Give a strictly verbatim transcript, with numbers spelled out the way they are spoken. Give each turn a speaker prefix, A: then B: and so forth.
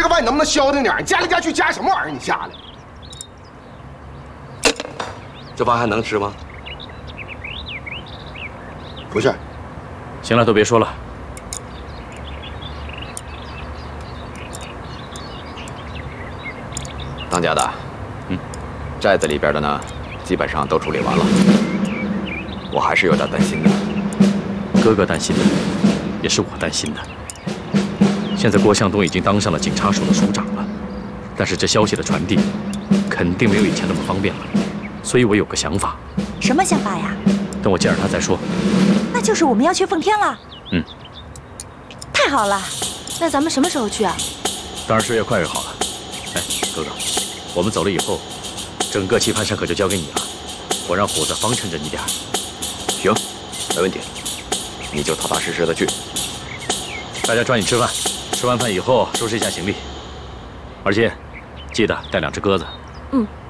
A: 个饭能不能消停点？你加来加去加什么玩意儿？你下来，
B: 这饭还能吃吗？
A: 不是。
C: 行了，都别说了。
D: 当家的，
C: 嗯，
D: 寨子里边的呢，基本上都处理完了。我还是有点担心的。
C: 哥哥担心的，也是我担心的。现在郭向东已经当上了警察署的署长了，但是这消息的传递，肯定没有以前那么方便了。所以我有个想法。
E: 什么想法呀？
C: 等我见着他再说。
E: 那就是我们要去奉天了。
C: 嗯，
E: 太好了。
F: 那咱们什么时候去啊？
C: 当然是越快越好了。哎，哥哥，我们走了以后，整个棋盘山可就交给你了。我让虎子帮衬着你点儿。
D: 行，没问题。你就踏踏实实的去。
C: 大家抓紧吃饭，吃完饭以后收拾一下行李。而且，记得带两只鸽子。
F: 嗯。